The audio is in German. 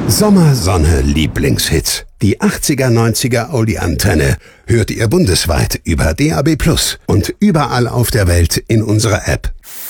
Sommer, Sonne, Lieblingshits. Die 80er-90er Oldie-Antenne hört ihr bundesweit über DAB+ und überall auf der Welt in unserer App.